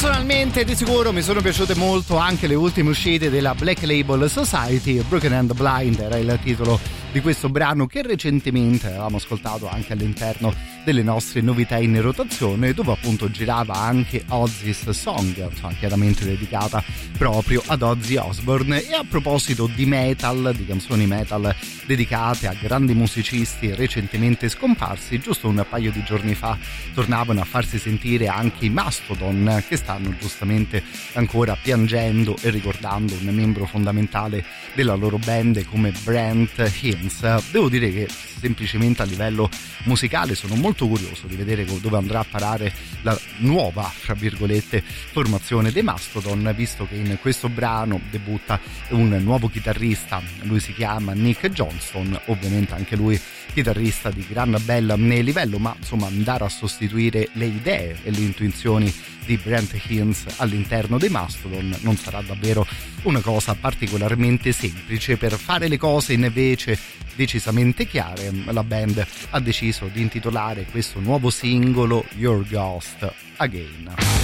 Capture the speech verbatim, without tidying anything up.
Personalmente di sicuro mi sono piaciute molto anche le ultime uscite della Black Label Society. Broken and Blind era il titolo di questo brano che recentemente avevamo ascoltato anche all'interno delle nostre novità in rotazione, dove appunto girava anche Ozzy's Song, insomma, chiaramente dedicata proprio ad Ozzy Osbourne. E a proposito di metal, di canzoni metal dedicate a grandi musicisti recentemente scomparsi, giusto un paio di giorni fa tornavano a farsi sentire anche i Mastodon, che stanno giustamente ancora piangendo e ricordando un membro fondamentale della loro band come Brent Hinds. Devo dire che semplicemente a livello musicale sono molto curioso di vedere dove andrà a parare la nuova, fra virgolette, formazione dei Mastodon, visto che in questo brano debutta un nuovo chitarrista. Lui si chiama Nick Johnston, ovviamente anche lui chitarrista di gran bel livello, ma insomma andare a sostituire le idee e le intuizioni di Brent Hinds all'interno dei Mastodon non sarà davvero una cosa particolarmente semplice. Per fare le cose invece decisamente chiare, la band ha deciso di intitolare questo nuovo singolo Your Ghost Again.